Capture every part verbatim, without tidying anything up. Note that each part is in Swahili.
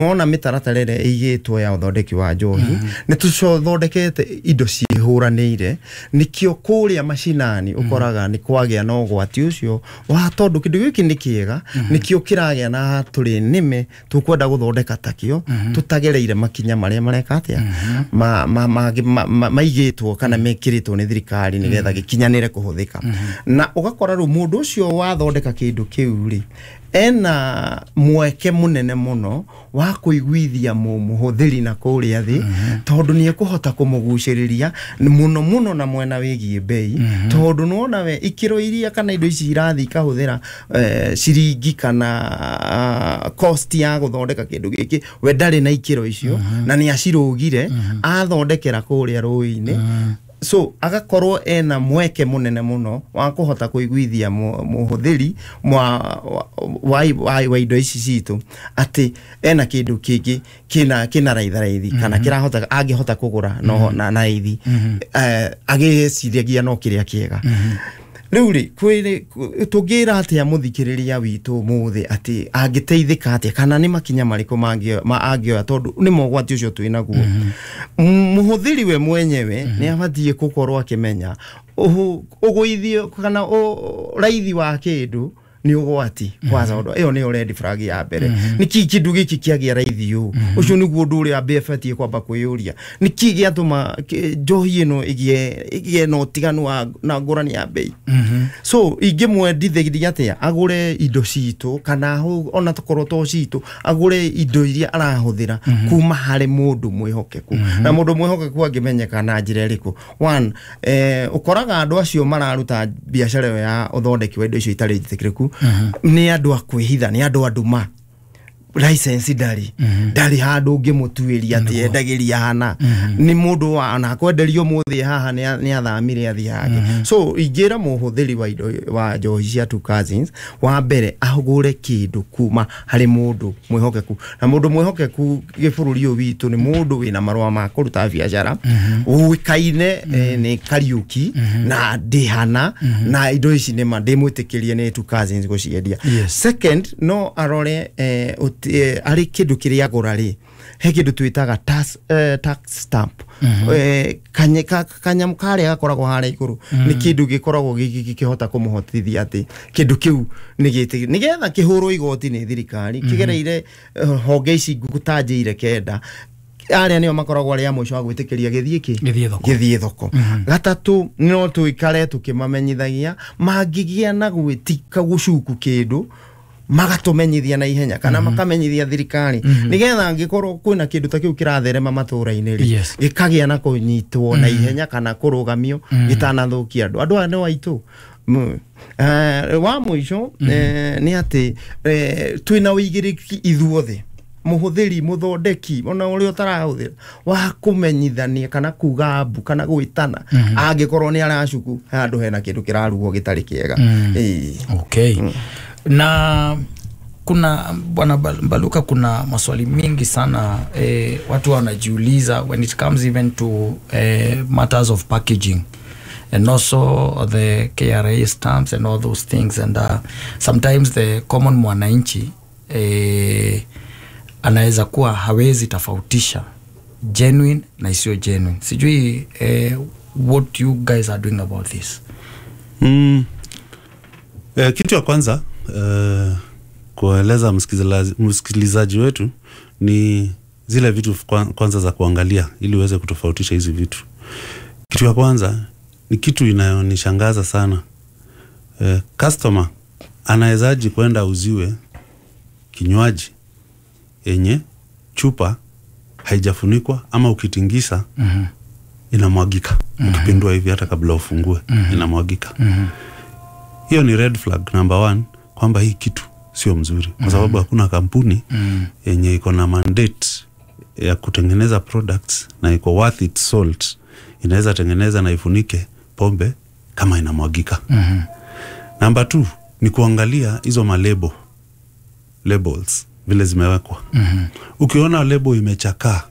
ona mitaratarere igitwo ya uthondeki wa njohi mm -hmm. ni tucothondekete indo cihuranire nikio kuria mashinani ukoraga ni kwagia no gwati ucio wa tondu kindu giki ni kiega mm -hmm. nikio kiragia na turi nime tukwenda guthondeka takio mm -hmm. tutagereire makinya maria mareka atia mm -hmm. ma ma ma maigitwo kana mekiritwo ni thirikari ni getha gikinyanire kuhuthika mm -hmm. na ugakora ru mundu ucio wathondeka kindu kiu ri ena mweke munene muno wa kuiguithia muhuthiri na kuria thi mm -hmm. tondu ni ekuhota kumuguciriria muno muno na mwena wigie bei mm -hmm. tondu nuona we ikiro iria kana indo ici irathi kahuthira uh, ciringi kana uh, cost ya guthondeka kindu giki we ndari na ikiro icio mm -hmm. na ni acirugire mm -hmm. athondekera kuria ruini mm -hmm. so agakorwo ena mweke munene muno wa kuhota kuiguithia muhuthiri mwa wa wa indo ici citu ati ena kindu kingi kina kina raitharaithi kana kirahota angihota kugura no na raithi eh agiciriagia no kiria kiega riu ri kwiri tugira atia muthikiriria witu muthi ati angiteithika atia kana ni makinya mariko mangio ma angio tondu ni mogwati ucio twinaguo muhuthiri we mwenyewe ni abathie gukorwo akimenya uguithio kana raithi wa kindu ni ugwati kwanza ndo iyo ni already flag ya mbere mm -hmm. niki kindu giki kiagia raithi u mm -hmm. ucio niguo nduri ambe afatie kwamba kuyuria niki giatuma njohi ino igie igie no tiganu na ngurani ya bei mm -hmm. so ingimwendithia atia agure indo citu kana ona tukorwo to citu agure indo iria arahuthira mm -hmm. kuma hari mundu mwihokeku mm -hmm. na mundu mwihokeku angimenyeka na njira iriku one eh ukoraga andu acio mararuta biashara ya uthondeki wa indo icio itari jitikiriku Uh -huh. ni andu akwihitha ni andu anduma license ndari ndari uh -huh. handu ngimutuiria ati endagiria hana uh -huh. ni mundu wana kwenderio muthi haha ni ni athamire athi hake uh -huh. so ingira muhuthiri wa indo wa njohi cia two cousins wa mbere ahugure kindu kuma hari mundu mwihokeku na mundu mwihokeku gibuluri u witu ni mundu wina marwa ma kuruta biashara uikaine uh -huh. eh, ni Kariuki uh -huh. na dihana uh -huh. na indo ici ni mandimwitikirie ni two cousins guciendia yes. second no arore eh, ari kindu kiria agura ri he kindu twitaga tax uh, tax stamp mm -hmm. eh kanye kanya kare gakoragwo hare iguru mm -hmm. ni kindu gikoragwo gikihota kumuhotithia ati kindu kiu ni giti ni getha kihuru igoti ni thirikari mm -hmm. kigereire uh, honge ici ngutanjire kenda aria niyo makoragwo ari amwe cwa gwitikiria githie ki githie thoko mm -hmm. gatatu no tuikare tukimamenyithagia mangigia na gwitika gucuku kindu magatumenyithia na ihenya kana mm -hmm. makamenyithia thirikari mm -hmm. nigetha angikorwo kwina kindu ta kiu kiratherema matura-ini ri yes. gikagia na kunyitwo mm -hmm. na ihenya kana kurugamio mm -hmm. gitanathukia andu andu ane waitu uh, wa muico mm -hmm. eh, ni ati eh, twina uigiriki ithuothe muhuthiri muthondeki ona uri utarahuthira wa kumenyithania kana kugambu kana gwitana mm -hmm. angikorwo ni aracuku handu hena kindu kirarugo gitari kiega mm -hmm. eh okay mm. Na kuna bwana Baluka kuna maswali mingi sana eh, watu wanajiuliza when it comes even to eh, matters of packaging and also the K R A stamps and all those things and uh, sometimes the common mwananchi eh, anaweza kuwa hawezi tofautisha genuine na isio genuine. Sijui eh, what you guys are doing about this? Mm. Eh, kitu ya kwanza Uh, kueleza msikilizaji wetu ni zile vitu kwanza za kuangalia ili uweze kutofautisha hizi vitu. Kitu ya kwanza ni kitu inayonishangaza sana. Uh, customer anawezaje kwenda uziwe kinywaji yenye chupa haijafunikwa ama ukitingisa mm -hmm. inamwagika mm -hmm. ukipindua hivi hata kabla ufungue mm -hmm. inamwagika. Mm -hmm. Hiyo ni red flag number one kwamba hii kitu sio mzuri kwa sababu hakuna kampuni mm. yenye iko na mandate ya kutengeneza products na iko worth it salt inaweza tengeneza na ifunike pombe kama inamwagika. Mm -hmm. Number two ni kuangalia hizo malebo labels vile zimewekwa. Mm -hmm. Ukiona lebo imechakaa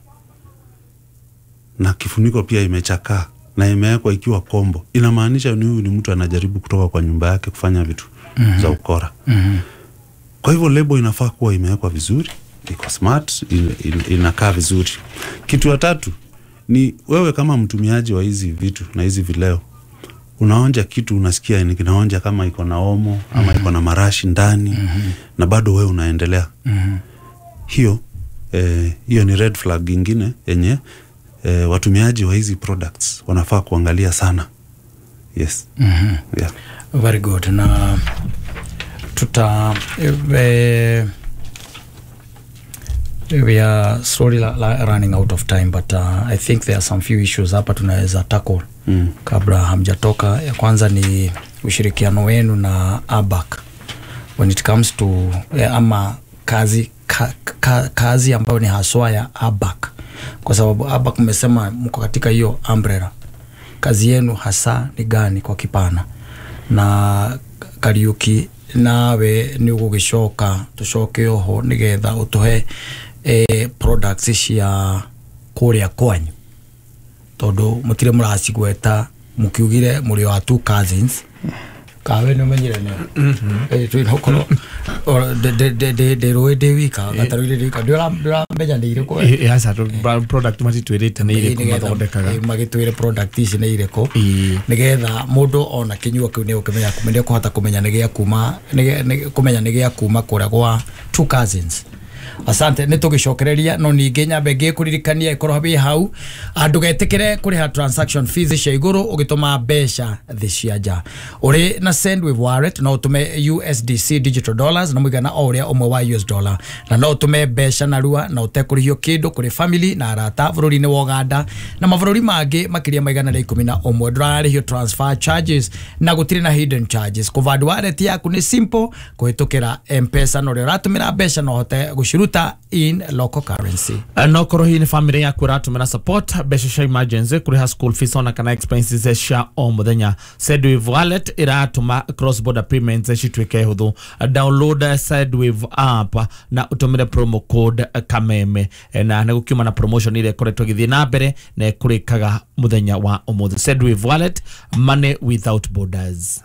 na kifuniko pia imechakaa na imewekwa ikiwa kombo, inamaanisha ni huyu ni mtu anajaribu kutoka kwa nyumba yake kufanya vitu mm -hmm. za ukora. Mm -hmm. Kwa hivyo lebo inafaa kuwa imewekwa vizuri iko smart, in, in, inakaa vizuri. Kitu ya tatu ni wewe kama mtumiaji wa hizi vitu na hizi vileo, unaonja kitu unasikia ni kinaonja kama iko na omo ama mm-hmm. iko na marashi ndani mm-hmm. na bado wewe unaendelea. Mm-hmm. Hiyo eh, hiyo ni red flag nyingine yenye eh, watumiaji wa hizi products wanafaa kuangalia sana. Yes. Mm-hmm. Yeah. Very good. Na tuta eh, we are slowly la, la running out of time, but uh, I think there are some few issues hapa tunaweza tackle mm. kabla hamjatoka. Ya kwanza ni ushirikiano wenu na A B A C when it comes to eh, ama kazi ka, ka, kazi ambayo ni haswa ya A B A C, kwa sababu A B A C mmesema mko katika hiyo umbrella. Kazi yenu hasa ni gani kwa kipana? Na Kariuki nawe ni ugugishoka tushoke oho nigetha utuhe eh, products cia kuria kwanyu, tondu mutire murasi gweta mukiugire muri wa two cousins kawe no menyire ne eh tu no kono de de de de de roe de wika gataru de wika dora dora mbeja ndire ko ya sa product mati twirite ne ile kuma thondekaga magitwire product ici ne ile ko nigetha mundu ona kinyua kiu ne ukimenya kumenya kuhota kumenya ne gya kuma ne kumenya ne gya kuma kura kwa two cousins. Asante nitugicokereria no ninge nyambe ngikuririkania ikoro habi hau andu getekere kuri ha transaction fees cia iguru ugituma besha thi cia nja uri na Sendwave wallet no utume U S D C digital dollars na mwigana o uria umwe wa U S dollar na no utume besha na rua na utekurihio kindu kuri family na arata bururi ni Uganda na mabururi mangi makiria maigana ria ikumi na umwe ndurarihio transfer charges na gutire na hidden charges. Kuvadu wallet yaku ni simple kuhitukira M-Pesa no ria uratumira besha no hote gushiruta in local currency. No koro hii ni family ya kuratumira support besha sha emergency kuriha school fees ona kana expenses sha o muthenya. Sendwave wallet iratuma cross border payments shitwike huthu. Download Sendwave app na utumire promo code kameme na negukiuma na promotion ile koretwo githie na mbere na kurikaga muthenya wa umuthi. Sendwave wallet, money without borders.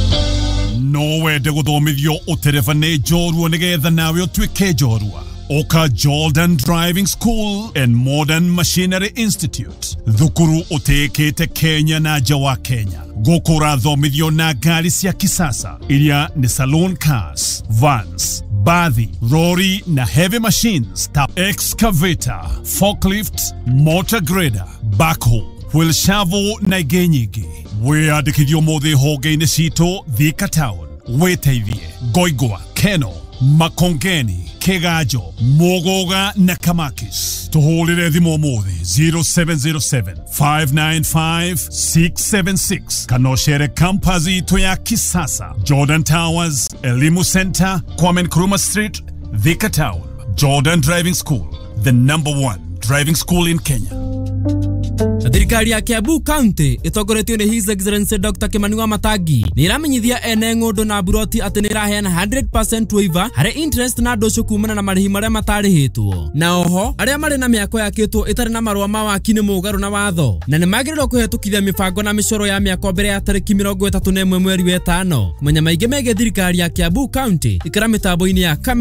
No wende guthomithio uterefane jorua nigetha nawe utwike jorua. Oka Jordan Driving School and Modern Machinery Institute. Thukuru utekete Kenya na jawa Kenya. Gokora thomithio na gari cia kisasa iria ni saloon cars, vans, bathi, lorry na heavy machines ta excavator, forklift, motor grader, backhoe, wheel shovel na ingĩ nyingĩ. Wĩandĩkithio mothe honge-inĩ citũ Thika Town. Wĩteithie Ngoigwa, Keno, Makongeni, Kigajo, Mogoga na Kamakis. Tuhulire thimo mothe zero seven zero seven, five nine five, six seven six. Kanoshere kampazi ito ya kisasa Jordan Towers, Elimu Center, Kwame Nkrumah Street, Thika Town. Jordan Driving School, the number one driving school in Kenya. Thirikari ya Kiambu County itongoretio ni His Excellency Doctor Kimani Wamatangi ni iramenyithia ene ng'undu na buroti ati ni iraheana one hundred percent waiver hari interest na ndoco kumana na marihi maria matarihitwo. Na oho aria mari na miako yakitwo itari na marua ma waki ni mugaru na watho na ni magirirwo kuhetukithia mibango na micoro ya miako mbere ya tariki mirongo itatu na imwe mweri wa tano. Kumenya maingi mege thirikari ya Kiambu County ikara mitambo-ini ya